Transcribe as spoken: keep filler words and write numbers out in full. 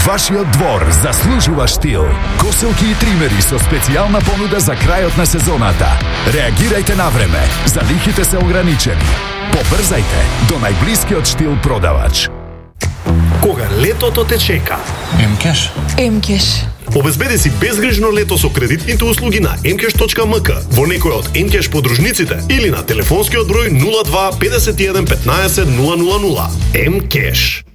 Вашиот двор заслужува штил. Коселки и тримери со специјална понуда за крајот на сезоната. Реагирајте на време. Залихите се ограничени. Побрзајте до најблискиот штил продавач. Кога летото те чека? М-кеш. М-кеш. Обезбеди си безгрижно лето со кредитните услуги на ем кеш точка ем ка во некој од ем-кеш подружниците или на телефонскиот број нула два петдесет и еден петнаесет нула нула нула. ем-кеш.